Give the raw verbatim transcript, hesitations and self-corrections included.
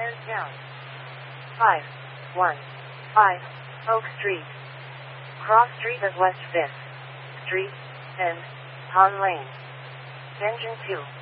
Stairs down. five one five Oak Street. Cross Street of West fifth Street and Pond Lane. Engine two.